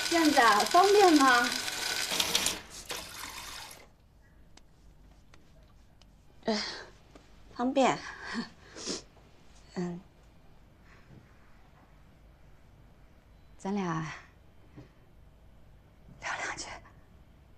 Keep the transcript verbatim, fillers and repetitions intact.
燕子，方便吗？ 呃，方便。嗯，咱俩